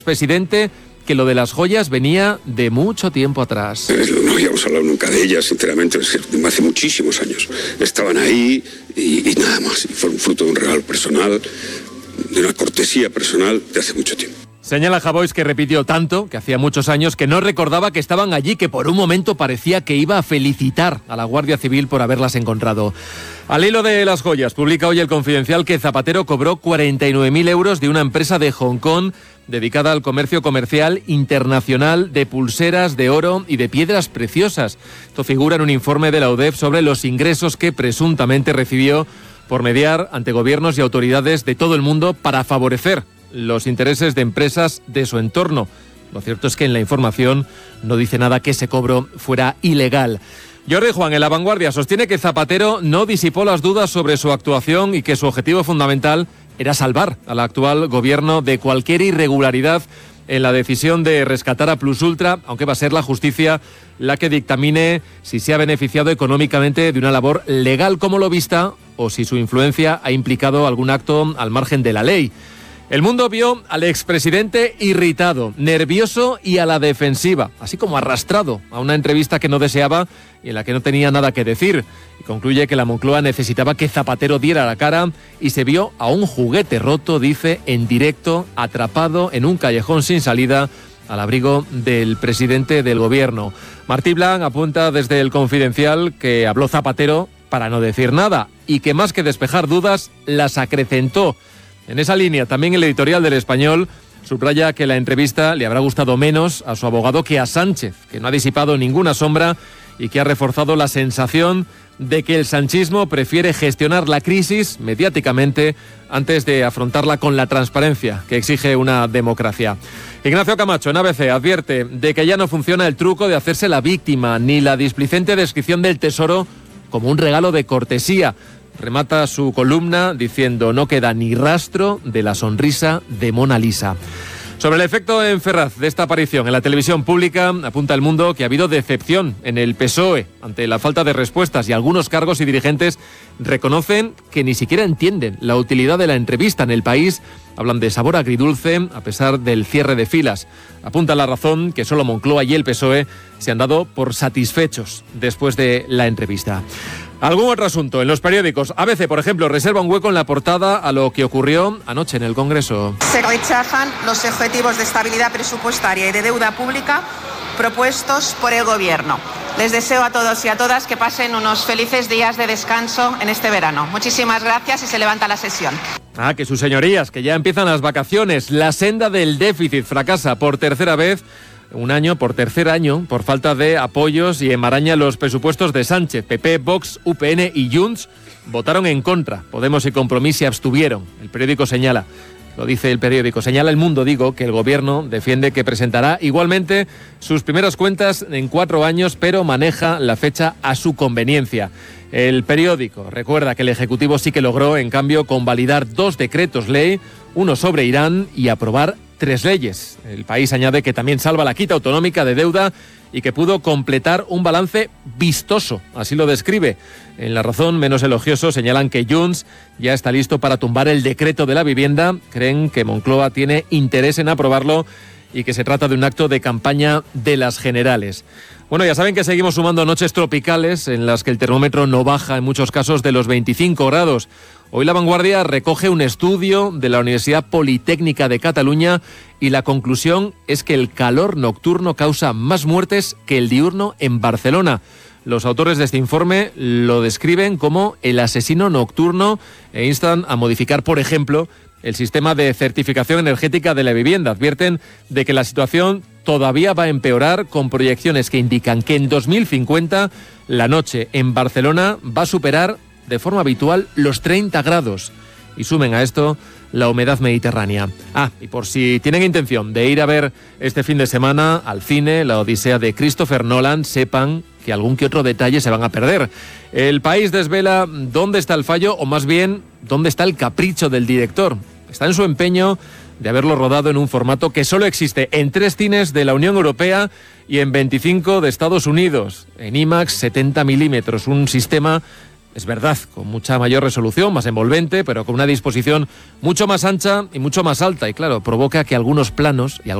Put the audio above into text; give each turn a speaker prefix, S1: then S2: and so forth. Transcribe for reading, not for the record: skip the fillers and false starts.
S1: Presidente, que lo de las joyas venía de mucho tiempo atrás.
S2: No habíamos hablado nunca de ellas, sinceramente, hace muchísimos años. Estaban ahí y nada más. Y fueron fruto de un regalo personal, de una cortesía personal de hace mucho tiempo.
S1: Señala Javois que repitió tanto, que hacía muchos años, que no recordaba que estaban allí, que por un momento parecía que iba a felicitar a la Guardia Civil por haberlas encontrado. Al hilo de las joyas, publica hoy El Confidencial que Zapatero cobró 49.000 euros de una empresa de Hong Kong dedicada al comercio comercial internacional de pulseras de oro y de piedras preciosas. Esto figura en un informe de la UDEF sobre los ingresos que presuntamente recibió por mediar ante gobiernos y autoridades de todo el mundo para favorecer los intereses de empresas de su entorno. Lo cierto es que en la información no dice nada que ese cobro fuera ilegal. Jordi Juan, en La Vanguardia, sostiene que Zapatero no disipó las dudas sobre su actuación y que su objetivo fundamental era salvar al actual gobierno de cualquier irregularidad en la decisión de rescatar a Plus Ultra, aunque va a ser la justicia la que dictamine si se ha beneficiado económicamente de una labor legal como lobista o si su influencia ha implicado algún acto al margen de la ley. El Mundo vio al expresidente irritado, nervioso y a la defensiva, así como arrastrado a una entrevista que no deseaba y en la que no tenía nada que decir. Y concluye que la Moncloa necesitaba que Zapatero diera la cara y se vio a un juguete roto, dice, en directo, atrapado en un callejón sin salida al abrigo del presidente del gobierno. Martí Blanc apunta desde El Confidencial que habló Zapatero para no decir nada y que más que despejar dudas, las acrecentó. En esa línea, también el editorial del Español subraya que la entrevista le habrá gustado menos a su abogado que a Sánchez, que no ha disipado ninguna sombra y que ha reforzado la sensación de que el sanchismo prefiere gestionar la crisis mediáticamente antes de afrontarla con la transparencia que exige una democracia. Ignacio Camacho, en ABC, advierte de que ya no funciona el truco de hacerse la víctima ni la displicente descripción del tesoro como un regalo de cortesía. Remata su columna diciendo: no queda ni rastro de la sonrisa de Mona Lisa. Sobre el efecto en Ferraz de esta aparición en la televisión pública, apunta El Mundo que ha habido decepción en el PSOE ante la falta de respuestas y algunos cargos y dirigentes reconocen que ni siquiera entienden la utilidad de la entrevista. En El País hablan de sabor agridulce a pesar del cierre de filas. Apunta La Razón que solo Moncloa y el PSOE se han dado por satisfechos después de la entrevista. Algún otro asunto en los periódicos. ABC, por ejemplo, reserva un hueco en la portada a lo que ocurrió anoche en el Congreso.
S3: Se rechazan los objetivos de estabilidad presupuestaria y de deuda pública propuestos por el Gobierno. Les deseo a todos y a todas que pasen unos felices días de descanso en este verano. Muchísimas gracias y se levanta la sesión.
S1: Que sus señorías, que ya empiezan las vacaciones. La senda del déficit fracasa por tercera vez. Por tercer año, por falta de apoyos y enmaraña los presupuestos de Sánchez. PP, Vox, UPN y Junts votaron en contra. Podemos y Compromís se abstuvieron. El periódico señala, lo dice el periódico, señala El Mundo, que el gobierno defiende que presentará igualmente sus primeras cuentas en 4 años, pero maneja la fecha a su conveniencia. El periódico recuerda que el Ejecutivo sí que logró, en cambio, convalidar 2 decretos ley, uno sobre Irán y aprobar 3 leyes. El País añade que también salva la quita autonómica de deuda y que pudo completar un balance vistoso, así lo describe. En La Razón, menos elogioso, señalan que Junts ya está listo para tumbar el decreto de la vivienda. Creen que Moncloa tiene interés en aprobarlo y que se trata de un acto de campaña de las generales. Bueno, ya saben que seguimos sumando noches tropicales en las que el termómetro no baja en muchos casos de los 25 grados. Hoy La Vanguardia recoge un estudio de la Universidad Politécnica de Cataluña y la conclusión es que el calor nocturno causa más muertes que el diurno en Barcelona. Los autores de este informe lo describen como el asesino nocturno e instan a modificar, por ejemplo, el sistema de certificación energética de la vivienda. Advierten de que la situación todavía va a empeorar con proyecciones que indican que en 2050 la noche en Barcelona va a superar de forma habitual los 30 grados. Y sumen a esto la humedad mediterránea. Y por si tienen intención de ir a ver este fin de semana al cine la Odisea de Christopher Nolan, sepan que algún que otro detalle se van a perder. El País desvela dónde está el fallo, o más bien, dónde está el capricho del director. Está en su empeño de haberlo rodado en un formato que solo existe en 3 cines de la Unión Europea y en 25 de Estados Unidos, en IMAX 70 milímetros, un sistema es verdad, con mucha mayor resolución, más envolvente, pero con una disposición mucho más ancha y mucho más alta. Y claro, provoca que algunos planos y